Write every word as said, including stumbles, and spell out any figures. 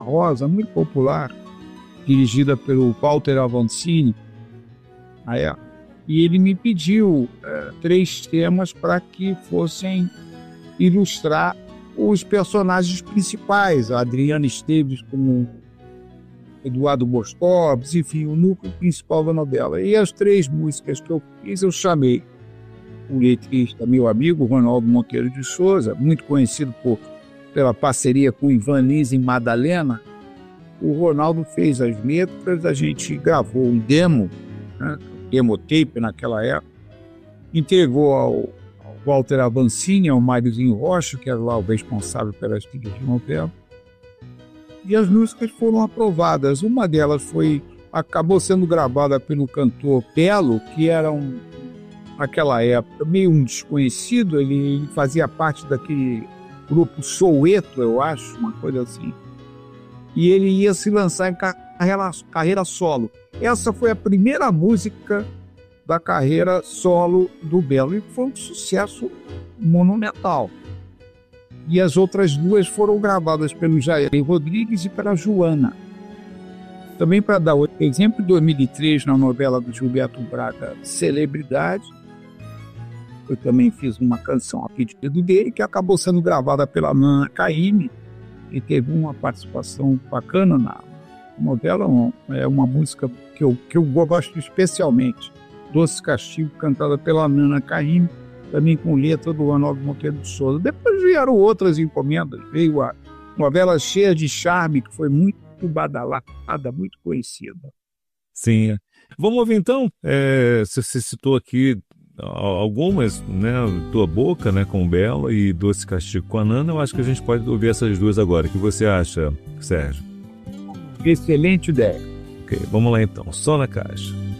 Rosa, muito popular, dirigida pelo Walter Avancini. Aí, e ele me pediu é, três temas para que fossem ilustrar os personagens principais, a Adriana Esteves como Eduardo Boscovski, enfim, o núcleo principal da novela. E as três músicas que eu fiz, eu chamei o letrista, meu amigo, Ronaldo Monteiro de Souza, muito conhecido por, pela parceria com Ivan Lins em Madalena. O Ronaldo fez as letras, a gente gravou um demo, né, demo tape naquela época, entregou ao, ao Walter Avancini, ao Máriozinho Rocha, que era lá o responsável pelas trilhas de novela, e as músicas foram aprovadas. Uma delas foi, acabou sendo gravada pelo cantor Belo, que era um, naquela época, meio um desconhecido, ele, ele fazia parte daquele grupo Soueto, eu acho, uma coisa assim, e ele ia se lançar em carreira, carreira solo. Essa foi a primeira música da carreira solo do Belo e foi um sucesso monumental. E as outras duas foram gravadas pelo Jair Rodrigues e pela Joana. Também, para dar outro exemplo, em dois mil e três, na novela do Gilberto Braga, Celebridade, eu também fiz uma canção a pedido dele, que acabou sendo gravada pela Nana Caymmi, e teve uma participação bacana na novela. É uma música que eu, que eu gosto especialmente, Doce Castigo, cantada pela Nana Caymmi, também com letra do Ronaldo Monteiro de Souza. Depois vieram outras encomendas, veio a novela Cheia de Charme, que foi muito badalada, muito conhecida. Sim. Vamos ouvir então, é, você citou aqui algumas, né, Tua Boca, né, com o Belo, e Doce Castigo com a Nana. Eu acho que a gente pode ouvir essas duas agora. O que você acha, Sérgio? Excelente ideia. Ok, vamos lá então, Só na Caixa.